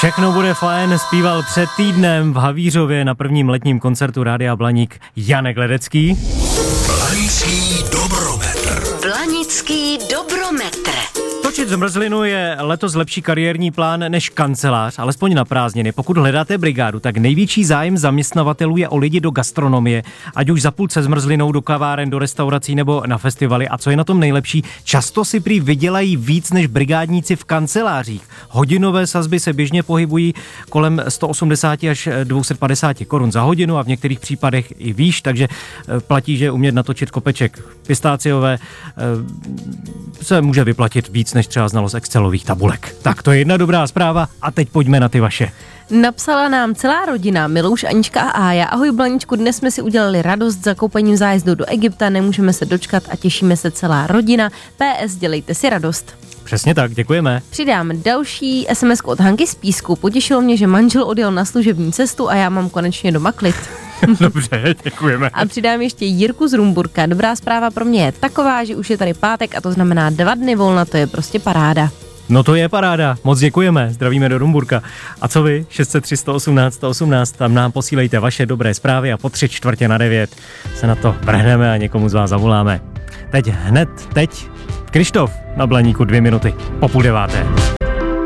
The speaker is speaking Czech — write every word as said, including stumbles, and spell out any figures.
Všechno bude fajn, zpíval před týdnem v Havířově na prvním letním koncertu Rádia Blaník Janek Ledecký. Blanický dobrometr. Blanický dobrometr. Točit zmrzlinu je letos lepší kariérní plán než kancelář, alespoň na prázdniny. Pokud hledáte brigádu, tak největší zájem zaměstnavatelů je o lidi do gastronomie, ať už za půlce zmrzlinou do kaváren, do restaurací nebo na festivaly. A co je na tom nejlepší, často si prý vydělají víc než brigádníci v kancelářích. Hodinové sazby se běžně pohybují kolem sto osmdesát až dvě stě padesát korun za hodinu a v některých případech i výš, takže platí, že umět natočit kopeček pistáciové se může vyplatit víc než třeba znalost Excelových tabulek. Tak to je jedna dobrá zpráva a teď pojďme na ty vaše. Napsala nám celá rodina, Milouš, Anička a Ája. Ahoj Blaničku, dnes jsme si udělali radost zakoupením zájezdu do Egypta, nemůžeme se dočkat a těšíme se celá rodina. P S dělejte si radost. Přesně tak, děkujeme. Přidám další es em esku od Hanky z Písku. Potěšilo mě, že manžel odjel na služební cestu a já mám konečně doma klid. Dobře, děkujeme. A přidám ještě Jirku z Rumburka. Dobrá zpráva pro mě je taková, že už je tady pátek a to znamená dva dny volna, to je prostě paráda. No to je paráda, moc děkujeme, zdravíme do Rumburka. A co vy? šest set tři sto osmnáct sto osmnáct, tam nám posílejte vaše dobré zprávy a po tři čtvrtě na devět se na to vrhneme a někomu z vás zavoláme. Teď hned, teď Krištof na Blaníku dvě minuty po půl deváté.